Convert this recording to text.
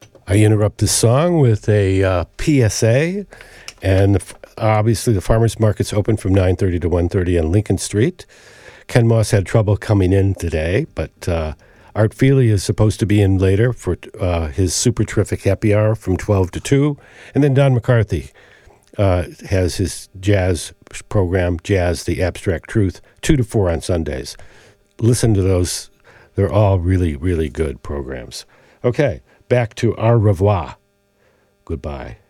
I interrupt this song with a PSA, and obviously the farmers market's open from 9:30 to 1:30 on Lincoln Street. Ken Moss had trouble coming in today, but Art Feely is supposed to be in later for his super terrific happy hour from 12 to 2, and then Don McCarthy has his jazz program, Jazz, the Abstract Truth, 2 to 4 on Sundays. Listen to those. They're all really, really good programs. Okay, back to Au revoir. Goodbye.